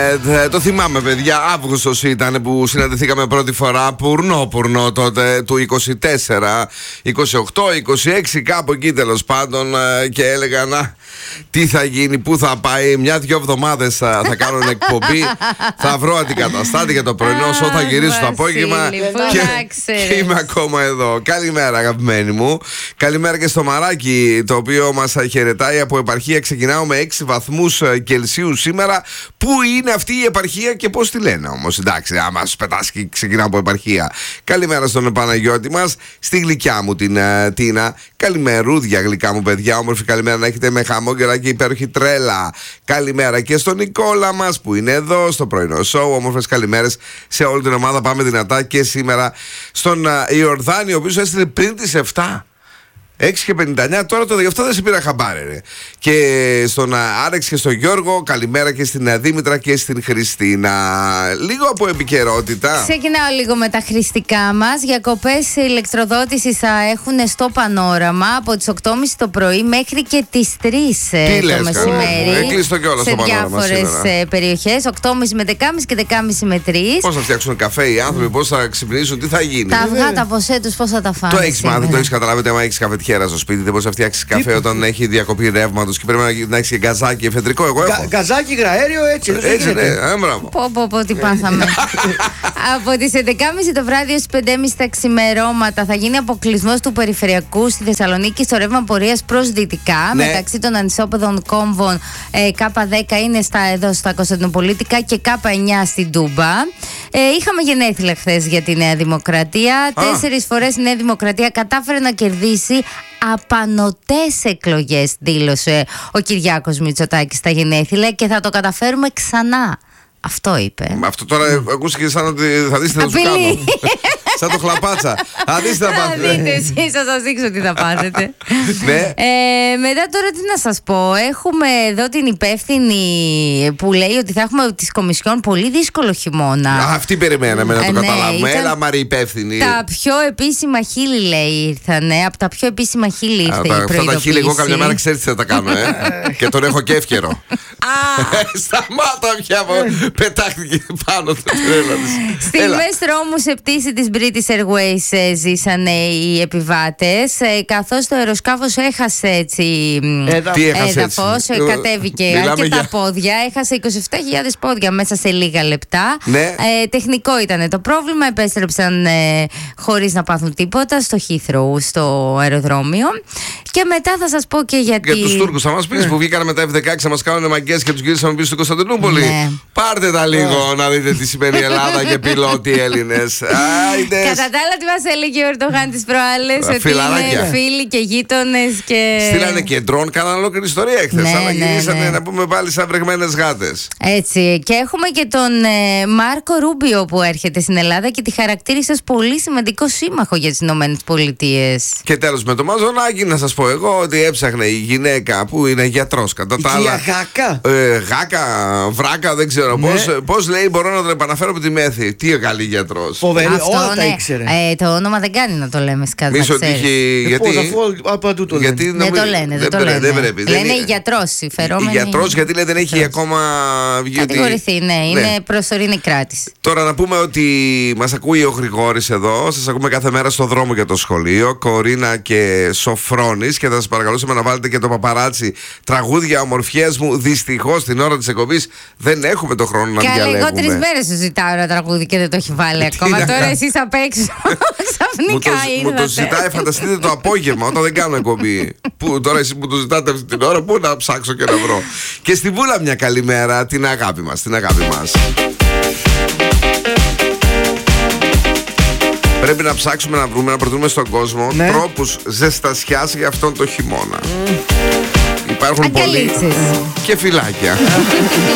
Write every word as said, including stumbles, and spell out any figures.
Radiohead. Το θυμάμαι, παιδιά. Αύγουστος ήταν που συναντηθήκαμε πρώτη φορά. Πουρνό, πουρνό τότε του είκοσι τέσσερα, είκοσι οκτώ, είκοσι έξι, κάπου εκεί τέλος πάντων. Και έλεγα να, τι θα γίνει, πού θα πάει. Μια-δυο εβδομάδες θα, θα κάνω εκπομπή. Θα βρω αντικαταστάτη για το πρωινό. Όσο θα γυρίσω το απόγευμα. Και, και είμαι ακόμα εδώ. Καλημέρα, αγαπημένοι μου. Καλημέρα και στο Μαράκι, το οποίο μας χαιρετάει από επαρχία. Ξεκινάω με έξι βαθμούς Κελσίου σήμερα. Πού είναι αυτή η επαρχία και πώς τη λένε όμως? Εντάξει, άμα σου πετάς και ξεκινάω από επαρχία. Καλημέρα στον Παναγιώτη μας, στη γλυκιά μου την uh, Τίνα. Καλημερούδια, γλυκά μου παιδιά. Όμορφη καλημέρα να έχετε, με χαμόγελα και υπέροχη τρέλα. Καλημέρα και στον Νικόλα μας που είναι εδώ στο πρωινό σοου. Όμορφες καλημέρες σε όλη την ομάδα. Πάμε δυνατά και σήμερα στον uh, Ιορδάνη, ο οποίος έστειλε πριν τις εφτά. έξι και πενήντα εννιά, τώρα το γι' αυτό δεν σε πήρα χαμπάρι, ρε. Και στον Άρεξ και στον Γιώργο, καλημέρα και στην Δήμητρα και στην Χριστίνα. Λίγο από επικαιρότητα. Ξεκινάω λίγο με τα χρηστικά μας. Διακοπές ηλεκτροδότησης θα έχουν στο Πανόραμα από τις οκτώ και μισή το πρωί μέχρι και τις τρεις το μεσημέρι. Έκλειστο κιόλας σε διάφορες περιοχές. οκτώ και μισή με δέκα και μισή και δέκα και μισή με τρεις. Πώς θα φτιάξουν καφέ οι άνθρωποι, πώς θα ξυπνήσουν, τι θα γίνει. Τα αυγά, τα ποσέ τους, πώς θα τα φάνε. Το έχεις μάθει, το έχεις καταλάβει, άμα έχεις καφετιέρα στο σπίτι, δεν μπορείς να φτιάξεις καφέ όταν έχει διακοπή ρεύματος και πρέπει να έχεις και γκαζάκι εφεδρικό. Εγώ έχω. Γκαζάκι, γραέριο, έτσι. Έτσι, ναι, έμπραβο. Πω, πω, πω, τι πάθαμε. Από τις έντεκα και μισή το βράδυ ως πέντε και μισή τα ξημερώματα θα γίνει αποκλεισμός του περιφερειακού στη Θεσσαλονίκη στο ρεύμα πορείας προς δυτικά. Ναι. Μεταξύ των ανισόπεδων κόμβων ε, Κάπα δέκα είναι στα, εδώ στα Κωνσταντινοπολίτικα και Κάπα εννιά στην Τούμπα. Ε, είχαμε γενέθλια χθες για τη Νέα Δημοκρατία. Α. Τέσσερις φορές η Νέα Δημοκρατία κατάφερε να κερδίσει απανωτές εκλογές, δήλωσε ο Κυριάκος Μητσοτάκης στα γενέθλια, και θα το καταφέρουμε ξανά. Αυτό είπε. Αυτό τώρα mm. ακούστηκε σαν ότι θα δεις τι θα σου κάνω. Σαν το χλαπάτσα. Θα δεις τι θα πάθετε. Θα δείτε εσείς, θα σας δείξω τι θα πάθετε. Ναι. ε, μετά τώρα τι να σας πω. Έχουμε εδώ την υπεύθυνη που λέει ότι θα έχουμε της Κομισιόν πολύ δύσκολο χειμώνα. Α, αυτή περιμέναμε να το ναι, καταλάβουμε. Έλα Μαρή υπεύθυνη. Τα πιο επίσημα χείλη λέει ήρθανε. Από τα πιο επίσημα χείλη ήρθε η προειδοποίηση. Αυτά τα χείλη εγώ κάποια μέρα ξέρεις τι θα τα κάνω. ε? Και τον έχω και εύκαιρο. Σταμάτα πια. Πετάχτηκε πάνω το τρέλα της. Στιγμές τρόμου σε πτήση της British Airways ε, ζήσανε οι επιβάτες, ε, καθώς το αεροσκάφος έχασε έτσι έδαφος, ε, κατέβηκε αρκετά για... πόδια, έχασε είκοσι επτά χιλιάδες πόδια μέσα σε λίγα λεπτά. Ναι. Ε, τεχνικό ήταν το πρόβλημα, επέστρεψαν ε, χωρίς να πάθουν τίποτα στο Heathrow, στο αεροδρόμιο. Και μετά θα σας πω και γιατί. Για τους Τούρκους θα μας πεις yeah. που βγήκανε με τα εφ δεκαέξι να μας κάνουν μαγκές και τους γυρίσαμε πίσω στην Κωνσταντινούπολη. Ναι. Πάρτε τα λίγο yeah. να δείτε τι σημαίνει Ελλάδα και πιλότοι Έλληνες. Κατά τα άλλα, τι μας έλεγε ο Ερντογάν τις προάλλες, ότι είναι φίλοι και γείτονες και. Στείλανε και ντρόν, κάνανε ολόκληρη ιστορία εχθές. Ναι, αλλά γυρίσανε ναι, ναι. να πούμε πάλι σαν βρεγμένες γάτες. Έτσι. Και έχουμε και τον ε, Μάρκο Ρούμπιο που έρχεται στην Ελλάδα και τη χαρακτήρισε ως πολύ σημαντικό σύμμαχο για τις Ηνωμένες Πολιτείες. Και τέλος με το Μαζονάκι να σας πω εγώ ότι έψαχνε η γυναίκα που είναι γιατρός κατά τα άλλα. Γάκα. Ε, γάκα, βράκα, δεν ξέρω ναι. πώς. Πώς λέει, μπορώ να τον επαναφέρω από τη Μέθη. Τι καλή γιατρός. Φοβερή, όλα τα ήξερε. Ε, το όνομα δεν κάνει να το λέμε σκάτω. Μη ότι είχε. Γιατί. Παντού το λένε. Δεν το λένε. Δεν το λένε. Δεν πρέπει. Λένε η γιατρός, η φερόμενη. Η γιατρός, γιατί λέει δεν έχει ακόμα βγει. Κατηγορηθεί, ναι. Είναι προσωρινή κράτηση. Τώρα να πούμε ότι μας ακούει ο Γρηγόρης εδώ. Σας ακούμε κάθε μέρα στο δρόμο για το σχολείο. Κορίνα και Σοφρόνης. Και θα σας παρακαλούσαμε να βάλετε και το παπαράτσι τραγούδια ομορφιές μου. Δυστυχώς την ώρα της εκπομπής δεν έχουμε το χρόνο να διαλέγουμε. Και εγώ τρεις μέρες σου ζητάω ένα τραγούδι και δεν το έχει βάλει ακόμα. Τώρα εσείς απ' έξω ξαφνικά ήρθατε. Μου το ζητάει, φανταστείτε το απόγευμα όταν δεν κάνω εκπομπή. Που τώρα εσείς μου το ζητάτε αυτή την ώρα, πού να ψάξω και να βρω. Και στη Βούλα μια καλημέρα, την αγάπη μας, την αγάπη μας. Πρέπει να ψάξουμε να βρούμε, να προτείνουμε στον κόσμο ναι. τρόπους ζεστασιάς για αυτόν τον χειμώνα. Mm. Υπάρχουν πολλοί και φυλάκια.